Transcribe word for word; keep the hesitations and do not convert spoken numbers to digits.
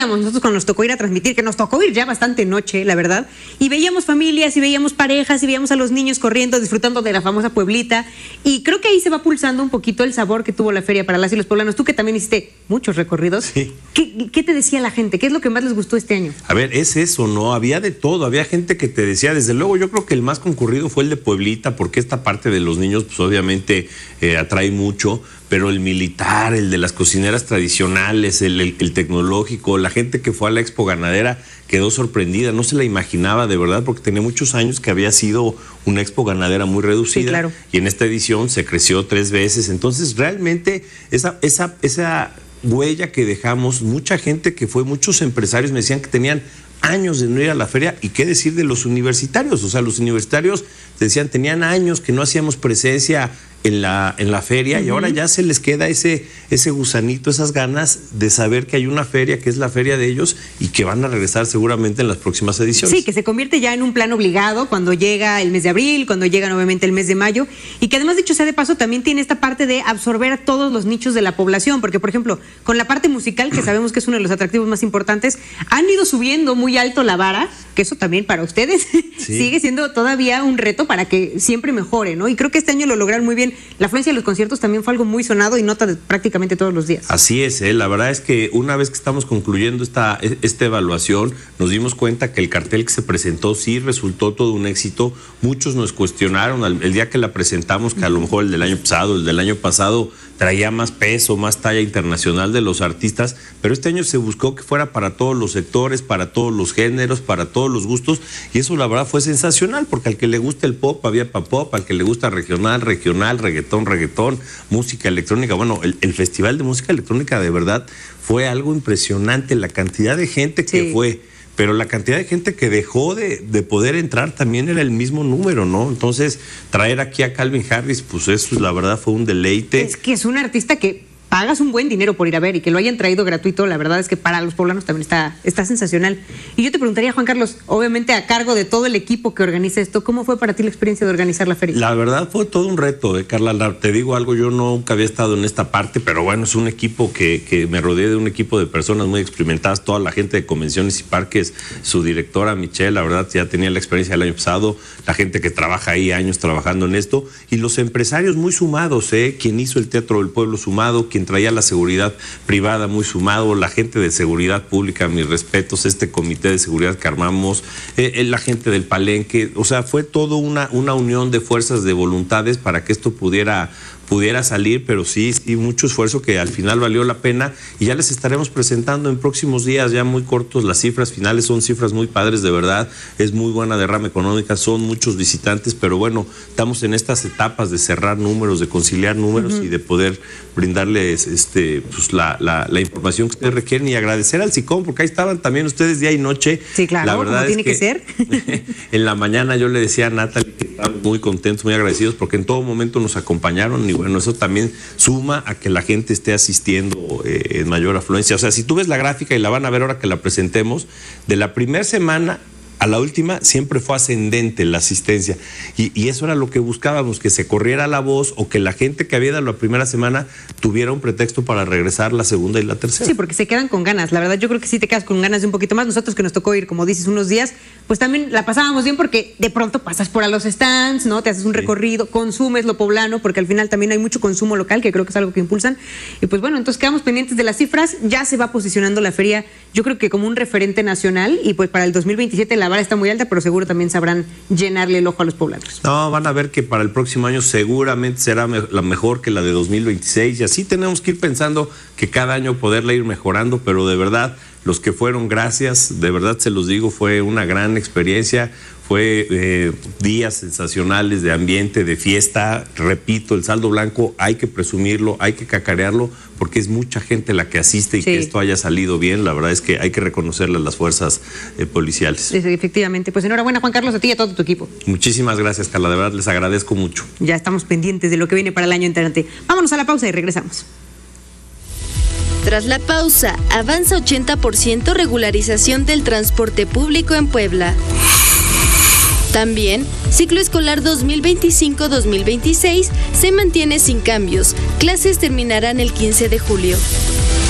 nosotros cuando nos tocó ir a transmitir, que nos tocó ir ya bastante noche, la verdad, y veíamos familias, y veíamos parejas, y veíamos a los niños corriendo, disfrutando de la famosa Pueblita, y creo que ahí se va pulsando un poquito el sabor que tuvo la feria para las y los poblanos. Tú que también hiciste muchos recorridos, sí. ¿qué, ¿qué te decía la gente? ¿Qué es lo que más les gustó este año? A ver, es eso, ¿no? Había de todo, había gente que te decía, desde luego yo creo que el más concurrido fue el de Pueblita, porque esta parte de los niños pues obviamente eh, atrae mucho, pero el militar, el de las cocineras tradicionales, el, el, el tecnológico, la gente que fue a la Expo Ganadera quedó sorprendida, no se la imaginaba de verdad, porque tenía muchos años que había sido una Expo Ganadera muy reducida, sí, claro. Y en esta edición se creció tres veces, entonces realmente esa, esa, esa huella que dejamos, mucha gente que fue, muchos empresarios me decían que tenían años de no ir a la feria, y qué decir de los universitarios, o sea, los universitarios decían, tenían años que no hacíamos presencia en la, en la feria, uh-huh. Y ahora ya se les queda ese, ese gusanito, esas ganas de saber que hay una feria, que es la feria de ellos, y que van a regresar seguramente en las próximas ediciones. Sí, que se convierte ya en un plan obligado cuando llega el mes de abril, cuando llega nuevamente el mes de mayo, y que además, dicho sea de paso, también tiene esta parte de absorber a todos los nichos de la población, porque por ejemplo, con la parte musical, que sabemos que es uno de los atractivos más importantes, han ido subiendo muy alto la vara, que eso también para ustedes sí. sigue siendo todavía un reto para que siempre mejore, ¿no? Y creo que este año lo lograron muy bien. La afluencia de los conciertos también fue algo muy sonado y nota de prácticamente todos los días. Así es, ¿eh? La verdad es que una vez que estamos concluyendo esta, esta evaluación, nos dimos cuenta que el cartel que se presentó sí resultó todo un éxito. Muchos nos cuestionaron el, el día que la presentamos, que a lo mejor el del año pasado, el del año pasado traía más peso, más talla internacional de los artistas, pero este año se buscó que fuera para todos los sectores, para todos los géneros, para todos los gustos, y eso la verdad fue sensacional, porque al que le gusta el pop, había pop, al que le gusta regional, regional, reggaetón, reggaetón, música electrónica. Bueno, el, el Festival de Música Electrónica de verdad fue algo impresionante, la cantidad de gente que sí. fue, pero la cantidad de gente que dejó de, de poder entrar también era el mismo número, ¿no? Entonces, traer aquí a Calvin Harris, pues eso la verdad fue un deleite. Es que es un artista que pagas un buen dinero por ir a ver, y que lo hayan traído gratuito, la verdad es que para los poblanos también está, está sensacional. Y yo te preguntaría, Juan Carlos, obviamente a cargo de todo el equipo que organiza esto, ¿cómo fue para ti la experiencia de organizar la feria? La verdad fue todo un reto, eh, Carla. Te digo algo, yo nunca había estado en esta parte, pero bueno, es un equipo que, que me rodeé de un equipo de personas muy experimentadas, toda la gente de convenciones y parques, su directora Michelle, la verdad ya tenía la experiencia del año pasado, la gente que trabaja ahí años trabajando en esto, y los empresarios muy sumados, eh, quien hizo el Teatro del Pueblo sumado, quien traía la seguridad privada muy sumado, la gente de seguridad pública, mis respetos, este comité de seguridad que armamos, eh, la gente del Palenque, o sea, fue todo una, una unión de fuerzas, de voluntades para que esto pudiera pudiera salir, pero sí, sí, mucho esfuerzo que al final valió la pena, y ya les estaremos presentando en próximos días, ya muy cortos, las cifras finales son cifras muy padres, de verdad, es muy buena derrama económica, son muchos visitantes, pero bueno, estamos en estas etapas de cerrar números, de conciliar números uh-huh. y de poder brindarles este, pues, la, la, la información que ustedes requieren, y agradecer al SICOM, porque ahí estaban también ustedes día y noche. Sí, claro, la verdad como tiene es que, que ser. En la mañana yo le decía a Natalie que estábamos muy contentos, muy agradecidos, porque en todo momento nos acompañaron, y bueno, eso también suma a que la gente esté asistiendo eh, en mayor afluencia. O sea, si tú ves la gráfica, y la van a ver ahora que la presentemos, de la primera semana a la última siempre fue ascendente la asistencia, y, y eso era lo que buscábamos, que se corriera la voz, o que la gente que había dado la primera semana tuviera un pretexto para regresar la segunda y la tercera. Sí, porque se quedan con ganas, la verdad yo creo que sí te quedas con ganas de un poquito más. Nosotros que nos tocó ir, como dices, unos días, pues también la pasábamos bien, porque de pronto pasas por a los stands, ¿no? Te haces un sí. recorrido, consumes lo poblano, porque al final también hay mucho consumo local, que creo que es algo que impulsan, y pues bueno, entonces quedamos pendientes de las cifras. Ya se va posicionando la feria, yo creo que como un referente nacional, y pues para el dos mil veintisiete la vara está muy alta, pero seguro también sabrán llenarle el ojo a los poblanos. No, van a ver que para el próximo año seguramente será me la mejor que la de dos mil veintiséis, y así tenemos que ir pensando que cada año poderla ir mejorando, pero de verdad, los que fueron, gracias, de verdad se los digo, fue una gran experiencia, fue eh, días sensacionales de ambiente, de fiesta. Repito, el saldo blanco hay que presumirlo, hay que cacarearlo, porque es mucha gente la que asiste, y sí. que esto haya salido bien, la verdad es que hay que reconocerle a las fuerzas eh, policiales. Sí, efectivamente, pues enhorabuena, Juan Carlos, a ti y a todo tu equipo. Muchísimas gracias, Carla, de verdad les agradezco mucho. Ya estamos pendientes de lo que viene para el año entrante. Vámonos a la pausa y regresamos. Tras la pausa, avanza ochenta por ciento regularización del transporte público en Puebla. También, ciclo escolar dos mil veinticinco dos mil veintiséis se mantiene sin cambios. Clases terminarán el quince de julio.